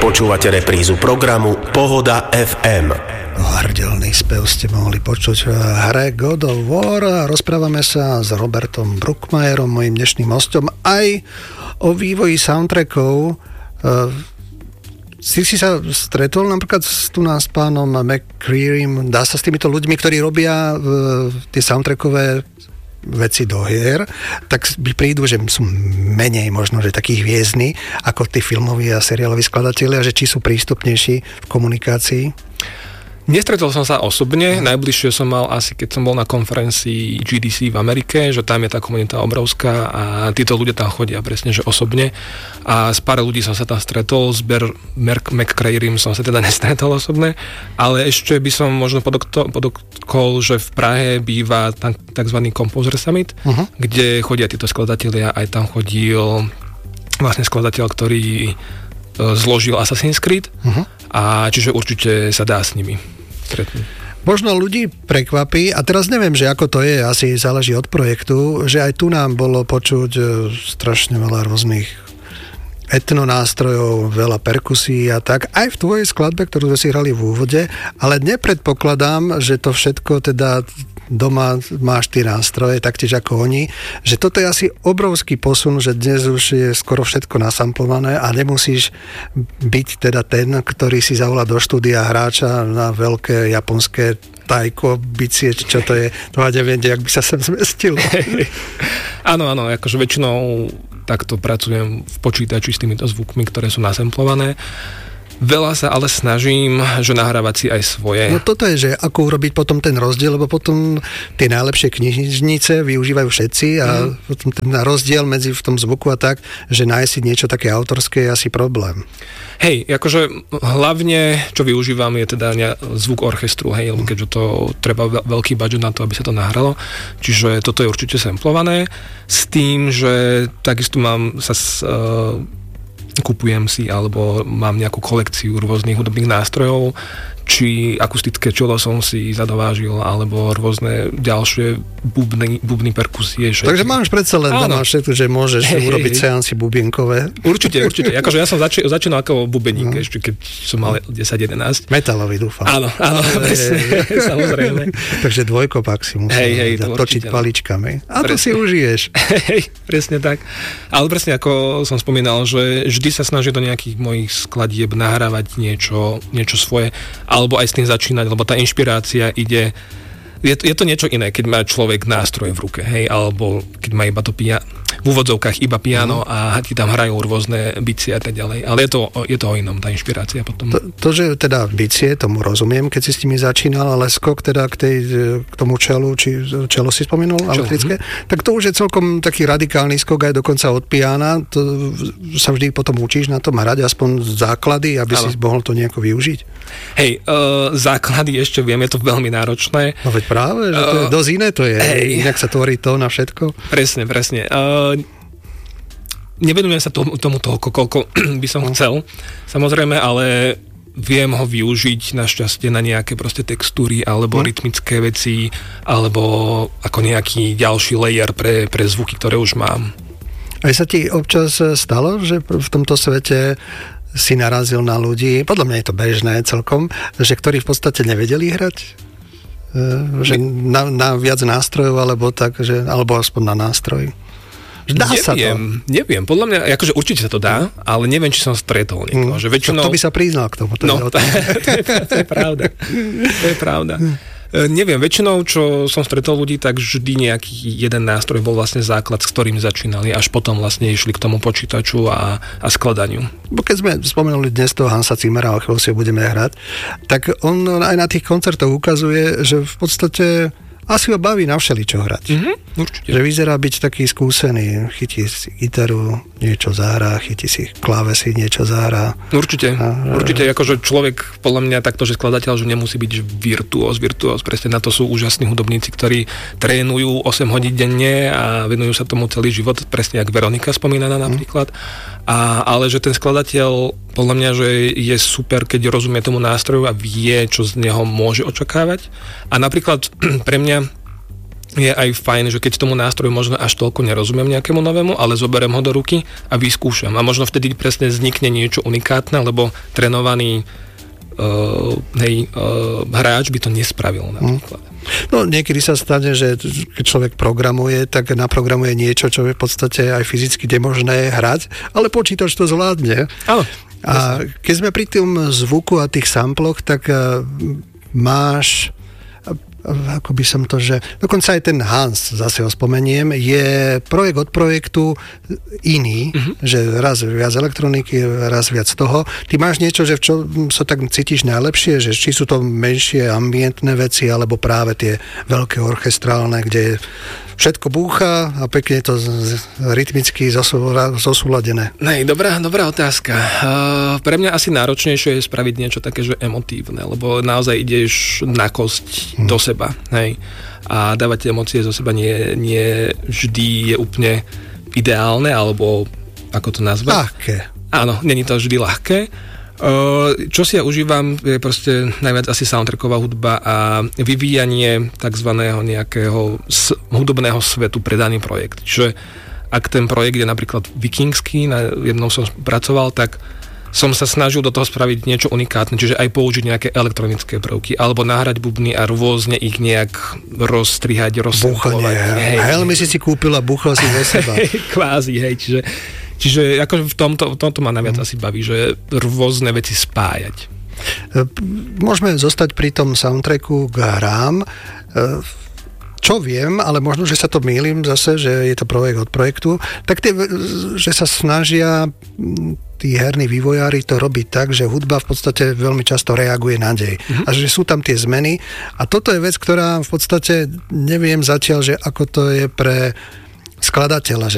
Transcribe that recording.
Počúvate reprízu programu Pohoda FM. Hrdelný spev ste mohli počuť v hre God of War a rozprávame sa s Robertom Bruckmayerom, mojím dnešným hostom, aj o vývoji soundtrackov. Si sa stretol napríklad tu s pánom McCrearym, dá sa s týmito ľuďmi, ktorí robia tie soundtrackové veci do hier, tak prídu, že sú menej možno, že takí hviezdni ako tí filmoví a seriáloví skladatelia, že či sú prístupnejší v komunikácii? Nestretol som sa osobne, najbližšie som mal asi, keď som bol na konferencii GDC v Amerike, že tam je tá komunita obrovská a títo ľudia tam chodia presne, že osobne. A s pár ľudí som sa tam stretol, s McCrearym som sa teda nestretol osobne, ale ešte by som možno podotkol, že v Prahe býva takzvaný Composer Summit, kde chodia títo skladatelia, aj tam chodil vlastne skladateľ, ktorý zložil Assassin's Creed, a čiže určite sa dá s nimi stretnúť. Možno ľudí prekvapí, a teraz neviem, že ako to je, asi záleží od projektu, že aj tu nám bolo počuť strašne veľa rôznych etnonástrojov, veľa perkusí a tak, aj v tvojej skladbe, ktorú sme si hrali v úvode, ale nepredpokladám, že to všetko teda doma máš tie nástroje, taktiež ako oni, že toto je asi obrovský posun, že dnes už je skoro všetko nasamplované a nemusíš byť teda ten, ktorý si zavolá do štúdia hráča na veľké japonské tajko, bicie, čo to je, to neviem, jak by sa sem zmestilo. Áno, akože väčšinou takto pracujem v počítači s týmito zvukmi, ktoré sú nasamplované. Veľa sa ale snažím, že nahrávať si aj svoje. No toto je, že ako urobiť potom ten rozdiel, lebo potom tie najlepšie knižnice využívajú všetci a potom ten rozdiel medzi v tom zvuku a tak, že nájsť si niečo také autorské je asi problém. Hej, akože hlavne, čo využívam, je teda zvuk orchestru, hej, lebo keďže to treba veľký budget na to, aby sa to nahralo. Čiže toto je určite samplované. S tým, že takisto mám kupujem si, alebo mám nejakú kolekciu rôznych hudobných nástrojov, či akustické čulo som si zadovážil, alebo rôzne ďalšie bubny perkusie. Takže máš predsa len doma všetko, že môžeš urobiť seansy bubienkové. Určite. Akože ja som začínal ako bubeník, ešte keď som mal 10-11. Metalový, dúfam. Áno, presne, samozrejme. Takže dvojkopak si musel točiť paličkami. A to si užiješ. Hej, presne tak. Ale presne ako som spomínal, že vždy sa snažím do nejakých mojich skladieb nahrávať niečo svoje, alebo aj s tým začínať, lebo tá inšpirácia ide. Je to niečo iné, keď má človek nástroj v ruke, hej, alebo keď má iba to v úvodzovkách iba piano a ti tam hrajú rôzne bicie a tak ďalej. Ale je to o inom, tá inšpirácia potom. To, že teda bicie, tomu rozumiem, keď si s tými začínal, ale skok teda k tomu čelu, či čelo si spomenul, elektrické, tak to už je celkom taký radikálny skok aj dokonca od piana. To sa vždy potom učíš na tom hrať, aspoň základy, aby si mohol to nejako využiť. Hej, základy ešte viem, je to veľmi náročné. No veď práve, že to je dosť iné, to je. Inak sa tvorí to na všetko. Presne. Nevenujem sa tomu toľko, koľko by som chcel, samozrejme, ale viem ho využiť našťastie na nejaké proste textúry alebo rytmické veci, alebo ako nejaký ďalší layer pre zvuky, ktoré už mám. Aj sa ti občas stalo, že v tomto svete si narazil na ľudí, podľa mňa je to bežné celkom, že ktorí v podstate nevedeli hrať? Že na viac nástrojov, alebo tak, že, alebo aspoň na nástroj. Neviem, podľa mňa, akože určite sa to dá, ale neviem, či som stretol niekoho. Že väčšinou... To by sa priznal k tomu. To je pravda. To je pravda. Neviem, väčšinou, čo som stretol ľudí, tak vždy nejaký jeden nástroj bol vlastne základ, s ktorým začínali, až potom vlastne išli k tomu počítaču a skladaniu. Bo keď sme spomenuli dnes toho Hansa Zimmera, o chvíľu si ho budeme hrať, tak on aj na tých koncertoch ukazuje, že v podstate asi ho baví na všeličo hrať. Určite. Že vyzerá byť taký skúsený, chytí si gitaru, niečo zahrá, chytí si klávesy, niečo zahrá. Určite, akože človek, podľa mňa takto, že skladateľ, že nemusí byť virtuóz, presne na to sú úžasní hudobníci, ktorí trénujú 8 hodín denne a venujú sa tomu celý život, presne jak Veronika spomínaná napríklad. Ale že ten skladateľ, podľa mňa, že je super, keď rozumie tomu nástroju a vie, čo z neho môže očakávať. A napríklad pre mňa je aj fajn, že keď tomu nástroju možno až toľko nerozumiem nejakému novému, ale zoberiem ho do ruky a vyskúšam. A možno vtedy presne vznikne niečo unikátne, lebo trénovaný hráč by to nespravil napríklad. No niekedy sa stane, že keď človek programuje, tak naprogramuje niečo, čo je v podstate aj fyzicky nemožné hrať, ale počítač to zvládne. Áno. A keď sme pri tom zvuku a tých samploch, tak máš, ako by som to, že dokonca aj ten Hans, zase ho spomeniem, je projekt od projektu iný, že raz viac elektroniky, raz viac toho. Ty máš niečo, že v čo sa tak cítiš najlepšie, že či sú to menšie ambientné veci, alebo práve tie veľké orchestrálne, kde všetko búcha a pekne je to rytmicky zosúladené. Nej, dobrá otázka. Pre mňa asi náročnejšie je spraviť niečo také, že emotívne, lebo naozaj ideš na kosť do seba. Hej. A dávať emócie zo seba nie vždy je úplne ideálne, alebo ako to nazvať? Ľahké. Áno, není to vždy ľahké. Čo si ja užívam, je proste najviac asi soundtracková hudba a vyvíjanie takzvaného nejakého hudobného svetu pre daný projekt. Čiže ak ten projekt je napríklad vikingský, na jednom som pracoval, tak som sa snažil do toho spraviť niečo unikátne, čiže aj použiť nejaké elektronické prvky, alebo nahrať bubny a rôzne ich nejak rozstrihať, rozsamplovať. Helmy si kúpil a búchal si do seba. Kvázi, hej, Čiže akože v tomto ma najviac asi baví, že rôzne veci spájať. Môžeme zostať pri tom soundtracku k hrám. Čo viem, ale možno, že sa to mýlim zase, že je to projekt od projektu, tak že sa snažia tí herní vývojári to robiť tak, že hudba v podstate veľmi často reaguje na dej. A že sú tam tie zmeny. A toto je vec, ktorá v podstate neviem zatiaľ, že ako to je pre skladateľa,